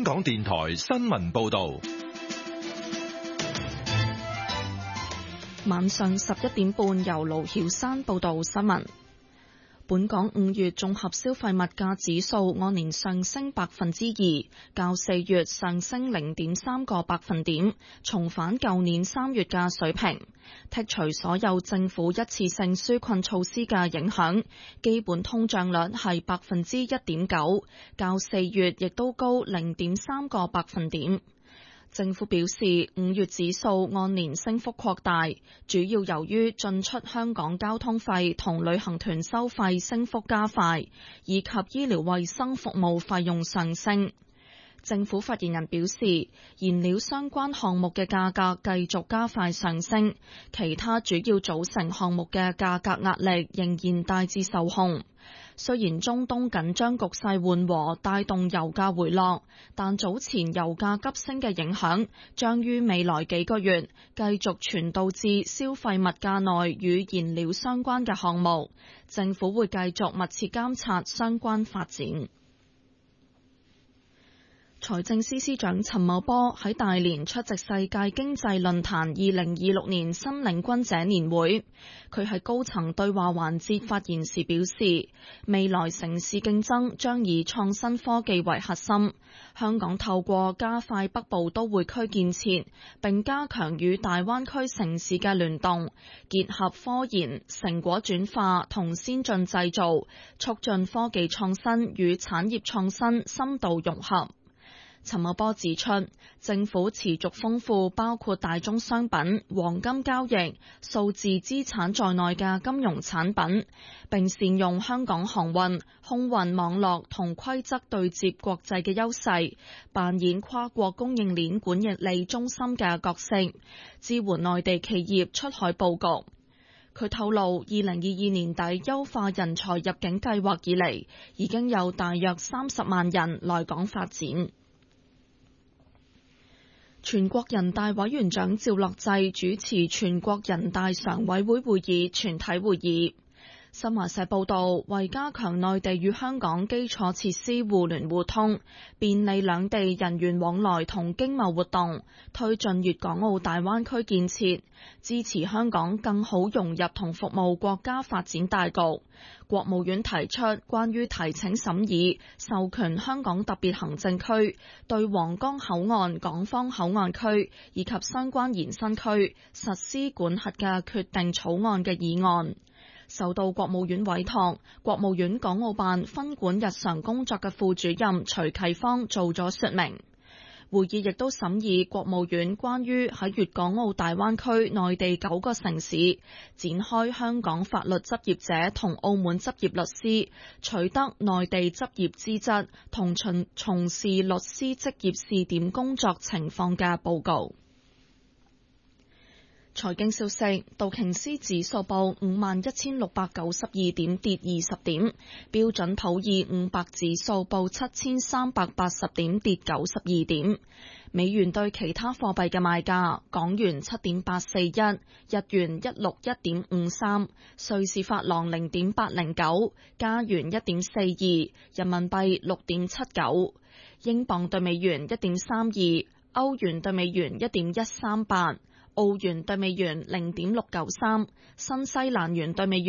香港電台新聞報道。 晚上11點半，由盧曉山報道新聞。本港5月綜合消費物價指數按年上升2%，較4月上升0.3個百分點，重返舊年3月嘅水平。剔除所有政府一次性紓困措施嘅影響，基本通脹率係1.9%，較4月亦都高0.3個百分點。政府表示，5月指數按年升幅擴大，主要由於進出香港交通費同旅行團收費升幅加快，以及醫療衛生服務費用上升。政府發言人表示，燃料相關項目嘅價格繼續加快上升，其他主要組成項目嘅價格壓力仍然大致受控。雖然中東緊張局勢緩和，帶動油價回落，但早前油價急升嘅影響將於未來幾個月繼續傳導至消費物價內與燃料相關嘅項目。政府會繼續密切監察相關發展。財政司司長陳茂波喺大連出席世界經濟論壇2026年新領軍者年會，佢喺高層對話環節發言時表示，未來城市競爭將以創新科技為核心，香港透過加快北部都會區建設，並加強與大灣區城市嘅聯動，結合科研、成果轉化同先進製造，促進科技創新與產業創新深度融合。陳茂波指出，政府持續豐富包括大宗商品、黃金交易、數字資產在內嘅金融產品，並善用香港航運、空運網絡同規則對接國際嘅優勢，扮演跨國供應鏈管理中心嘅角色，支援內地企業出海佈局。佢透露，2022年底優化人才入境計劃以嚟，已經有大約30萬人來港發展。全國人大委員長趙樂際主持全國人大常委會會議全體會議。新華社報道，為加強內地與香港基礎設施互聯互通，便利兩地人員往來同經貿活動，推進粵港澳大灣區建設，支持香港更好融入同服務國家發展大局。國務院提出關於提請審議授權香港特別行政區對皇崗口岸港方口岸區以及相關延伸區實施管轄嘅決定草案嘅議案。受到國務院委託，國務院港澳辦分管日常工作嘅副主任徐啟芳做咗說明。會議亦都審議國務院關於喺粵港澳大灣區內地9個城市展開香港法律執業者同澳門執業律師取得內地執業資質同從事律師職業試點工作情況嘅報告。財經消息，道瓊斯指數報51,692點，跌20點；標準普爾500指數報7,380點，跌92點。美元對其他貨幣嘅賣價：港元7.841，日元161.53，瑞士法郎0.809，加元1.42，人民幣6.79，英鎊對美元1.32，歐元對美元1.138。澳元對美元0.693，新西蘭元對美元